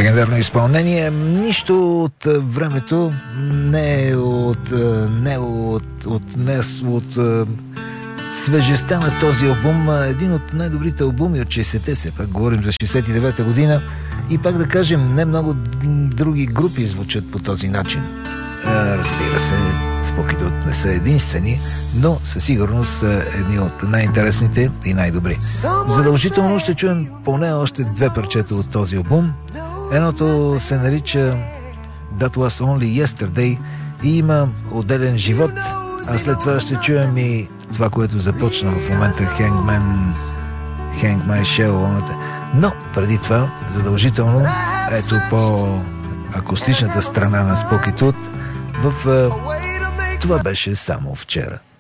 Легендарно изпълнение. Нищо от времето не е от свежестта на този албум. Един от най-добрите албуми от 60-те, се пак говорим за 69-та година. И пак да кажем, не много други групи звучат по този начин. Разбира се, Spooky Tooth не са единствени, но със сигурност са едни от най-интересните и най-добри. Задължително ще чуем поне още две парчета от този албум. Едното се нарича That Was Only Yesterday и има отделен живот, а след това ще чуем и това, което започна в момента Hang My Shell. Но преди това, задължително, ето по акустичната страна на Spooky Tooth в Това беше само вчера.